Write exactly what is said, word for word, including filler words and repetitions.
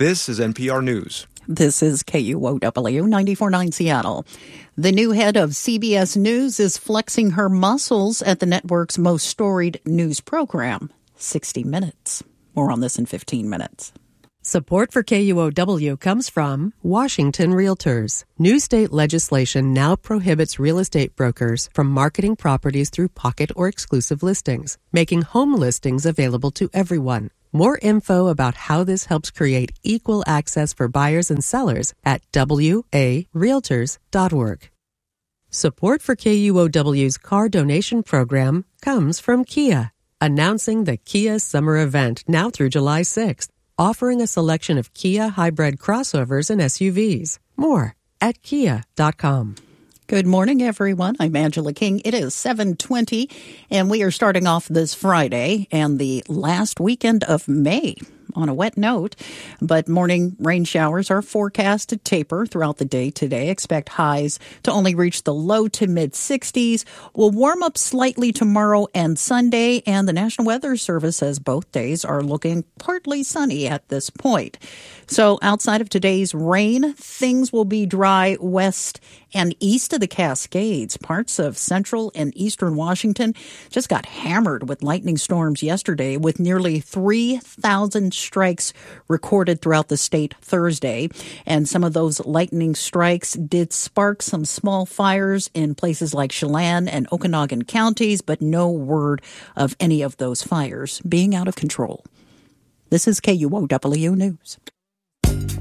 This is N P R News. This is K U O W ninety-four point nine Seattle. The new head of C B S News is flexing her muscles at the network's most storied news program, sixty minutes. More on this in fifteen minutes. Support for K U O W comes from Washington Realtors. New state legislation now prohibits real estate brokers from marketing properties through pocket or exclusive listings, making home listings available to everyone. More info about how this helps create equal access for buyers and sellers at W A realtors dot org. Support for K U O W's car donation program comes from Kia, announcing the Kia Summer Event now through July sixth, offering a selection of Kia hybrid crossovers and S U Vs. More at kia dot com. Good morning, everyone. I'm Angela King. It is seven twenty, and we are starting off this Friday and the last weekend of May on a wet note. But morning rain showers are forecast to taper throughout the day today. Expect highs to only reach the low to mid sixties. Will warm up slightly tomorrow and Sunday, and the National Weather Service says both days are looking partly sunny at this point. So outside of today's rain, things will be dry west and east of the Cascades. Parts of central and eastern Washington just got hammered with lightning storms yesterday, with nearly three thousand strikes recorded throughout the state Thursday. And some of those lightning strikes did spark some small fires in places like Chelan and Okanogan counties, but no word of any of those fires being out of control. This is K U O W News.